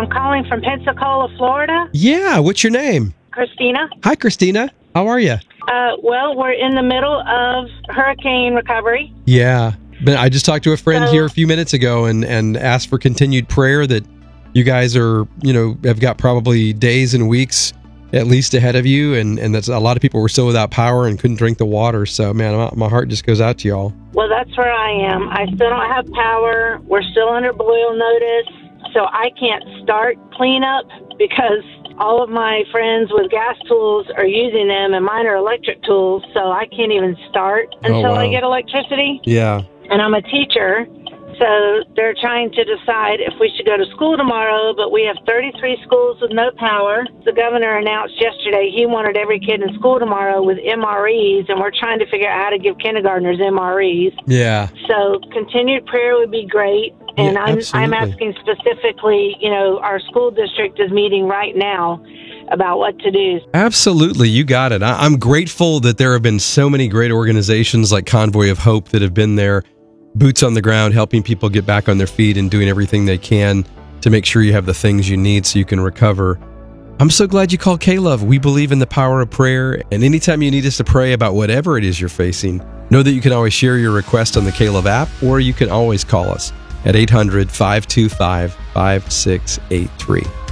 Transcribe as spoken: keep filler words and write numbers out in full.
I'm calling from Pensacola, Florida. Yeah, what's your name? Christina. Hi, Christina. How are you? Uh, well, we're in the middle of hurricane recovery. Yeah, but I just talked to a friend So- here a few minutes ago and, and asked for continued prayer that you guys are, you know, have got probably days and weeks at least ahead of you, and, and that's a lot of people were still without power and couldn't drink the water. So, man, my, my heart just goes out to y'all. Well, that's where I am. I still don't have power. We're still under boil notice, so I can't start cleanup because all of my friends with gas tools are using them, and mine are electric tools, so I can't even start until wow. I get electricity. Yeah. And I'm a teacher, so they're trying to decide if we should go to school tomorrow, but we have thirty-three schools with no power. The governor announced yesterday he wanted every kid in school tomorrow with M R Es, and we're trying to figure out how to give kindergartners M R Es. Yeah. So continued prayer would be great. And Yeah, I'm absolutely. I'm asking specifically, you know, our school district is meeting right now about what to do. Absolutely. You got it. I, I'm grateful that there have been so many great organizations like Convoy of Hope that have been there, boots on the ground, helping people get back on their feet and doing everything they can to make sure you have the things you need so you can recover. I'm so glad you called K-Love. We believe in the power of prayer, and anytime you need us to pray about whatever it is you're facing, know that you can always share your request on the K-Love app, or you can always call us at eight hundred, five two five, five six eight three.